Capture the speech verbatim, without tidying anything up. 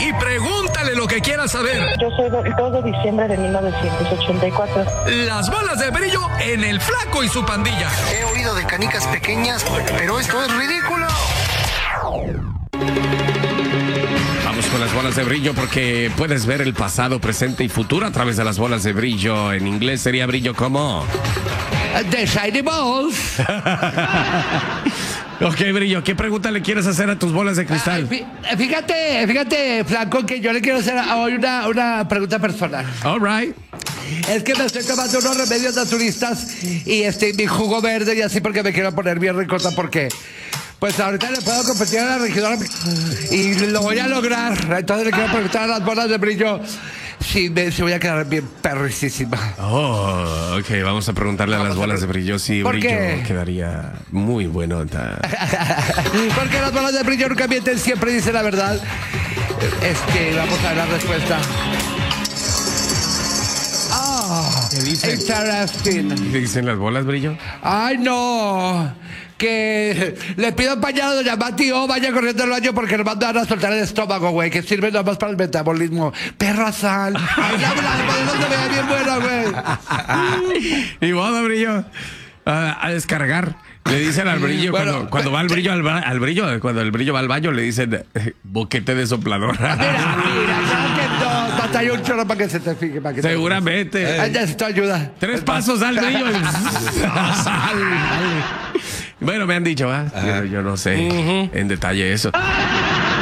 y pregúntale lo que quieras saber. Yo soy del dos de diciembre de mil novecientos ochenta y cuatro. Las bolas de brillo en El Flaco y su pandilla. He oído de canicas pequeñas, pero esto es ridículo. Vamos con las bolas de brillo porque puedes ver el pasado, presente y futuro a través de las bolas de brillo. En inglés sería brillo como... The Shiny Balls. Ok, Brillo, ¿qué pregunta le quieres hacer a tus bolas de cristal? Fí- Fíjate, fíjate, Flaco, que yo le quiero hacer hoy una, una pregunta personal. All right. Es que me estoy tomando unos remedios naturistas y este, mi jugo verde y así porque me quiero poner bien ricota porque... Pues ahorita le puedo competir a la regidora y lo voy a lograr. Entonces le quiero preguntar a las bolas de brillo si, me, si voy a quedar bien perricísima. Oh, ok, vamos a preguntarle Vamos a las a bolas de pre- brillo si ¿Por brillo qué? quedaría muy bueno. Porque las bolas de brillo nunca mienten, siempre dicen la verdad. Este, vamos a ver la respuesta. Ah, ¿Qué dicen? interesting. ¿Qué dicen las bolas, Brillo? Ay, no. Que le pido pañal a doña Mati o vaya corriendo al baño porque nos van a soltar el estómago, güey, que sirve nada más para el metabolismo. Perra sal. Ay, la verdad, no se vea bien buena, güey. Y boda, Brillo. A, a descargar. Le dicen al Brillo, Bueno, cuando, cuando va al Brillo al, ba- al Brillo, cuando el Brillo va al baño, le dicen eh, boquete de sopladora. Mira, mira, claro que no. Batalla un chorro para que se te fije. Para que te- Seguramente. Ay, necesito ayuda. Tres pasos al Brillo. Sal. Bueno, me han dicho, ¿va? Yo, yo no sé en detalle eso.